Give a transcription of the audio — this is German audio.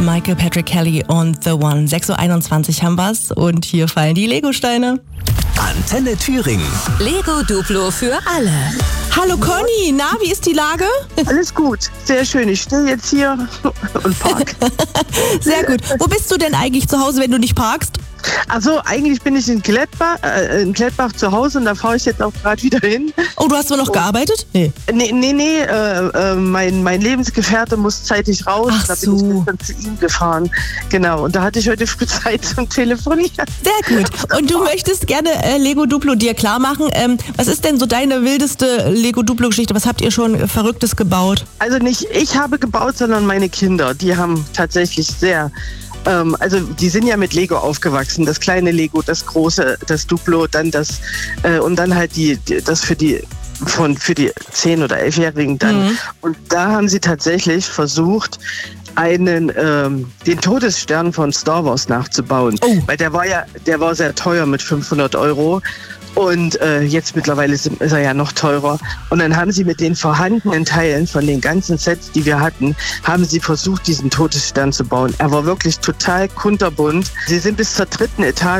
Michael Patrick Kelly und The One. 6.21 Uhr haben wir's und hier fallen die Legosteine. Antenne Thüringen. Lego Duplo für alle. Hallo Conny, na, wie ist die Lage? Alles gut, sehr schön. Ich stehe jetzt hier und park. Sehr gut. Wo bist du denn eigentlich zu Hause, wenn du nicht parkst? Also eigentlich bin ich in Klettbach zu Hause und da fahre ich jetzt auch gerade wieder hin. Oh, du hast wohl noch gearbeitet? Nee. Nee, mein Lebensgefährte muss zeitig raus. Ach da bin so. ich gestern zu ihm gefahren. Genau, und da hatte ich heute früh Zeit zum Telefonieren. Sehr gut. Und du möchtest gerne Lego Duplo dir klar machen. Was ist denn so deine wildeste Lego Duplo Geschichte? Was habt ihr schon Verrücktes gebaut? Also nicht ich habe gebaut, sondern meine Kinder. Die haben tatsächlich also die sind ja mit Lego aufgewachsen. Das kleine Lego, das große, das Duplo, dann das und dann halt das für die 10- oder 11-Jährigen dann. Mhm. Und da haben sie tatsächlich versucht, den Todesstern von Star Wars nachzubauen. Oh. Weil der war sehr teuer mit 500 €. Und jetzt mittlerweile ist er ja noch teurer. Und dann haben sie mit den vorhandenen Teilen von den ganzen Sets, die wir hatten, haben sie versucht, diesen Todesstern zu bauen. Er war wirklich total kunterbunt. Sie sind bis zur 3. Etage